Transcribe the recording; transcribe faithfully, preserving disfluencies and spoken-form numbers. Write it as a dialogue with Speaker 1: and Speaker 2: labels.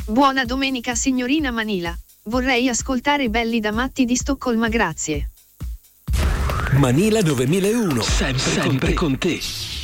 Speaker 1: Buona domenica signorina Manila. Vorrei ascoltare Belli da matti di Stoccolma, grazie.
Speaker 2: Manila novemilauno, sempre, sempre con te. Con te.